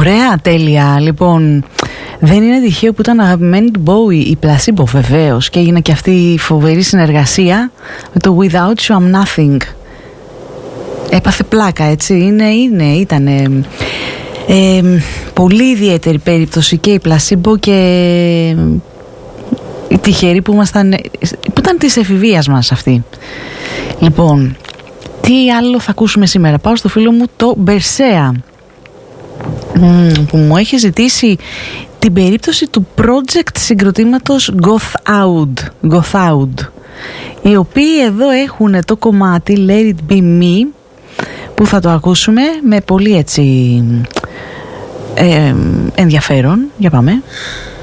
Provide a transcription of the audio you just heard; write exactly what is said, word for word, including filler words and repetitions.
Ωραία, τέλεια. Λοιπόν, δεν είναι τυχαίο που ήταν αγαπημένη του Bowie η Placebo, βεβαίως, και έγινε και αυτή η φοβερή συνεργασία με το Without You I'm Nothing. Έπαθε πλάκα, έτσι. Είναι, είναι, ήτανε ε, πολύ ιδιαίτερη περίπτωση και η Placebo και οι τυχεροί που, ήμασταν, που ήταν της εφηβείας μας αυτή. Λοιπόν, τι άλλο θα ακούσουμε σήμερα? Πάω στο φίλο μου το Μπερσέα, που μου έχει ζητήσει την περίπτωση του project συγκροτήματος Gothound, Gothound, οι οποίοι εδώ έχουν το κομμάτι Let It Be Me, που θα το ακούσουμε με πολύ έτσι ε, ενδιαφέρον. Για πάμε.